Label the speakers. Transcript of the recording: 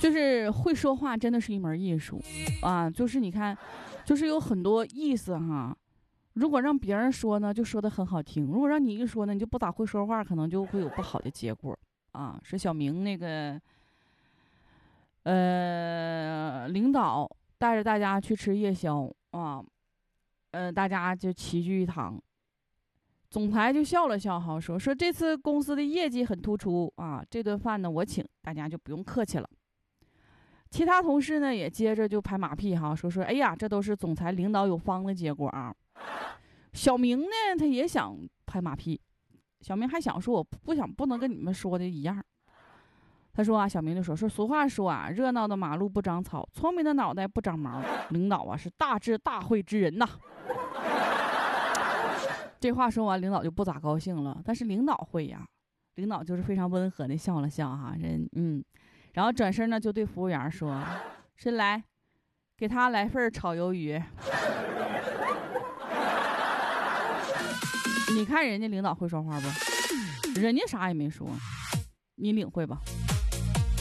Speaker 1: 就是会说话真的是一门艺术啊，就是你看，就是有很多意思哈。如果让别人说呢，就说的很好听；如果让你一说呢，你就不咋会说话，可能就会有不好的结果啊。是小明那个，领导带着大家去吃夜宵啊，大家就齐聚一堂。总裁就笑了笑哈，说这次公司的业绩很突出啊，这顿饭呢我请，大家就不用客气了。其他同事呢也接着就拍马屁哈，说哎呀，这都是总裁领导有方的结果啊。小明呢他也想拍马屁，小明还想说我不能跟你们说的一样。他说啊，小明就说俗话说啊，热闹的马路不长草，聪明的脑袋不长毛。领导啊是大智大慧之人呐。这话说完，领导就不咋高兴了，但是领导会呀，领导就是非常温和的笑了笑哈，然后转身呢就对服务员说：“是来，给他来份炒鱿鱼。”你看人家领导会说话不？人家啥也没说，你领会吧。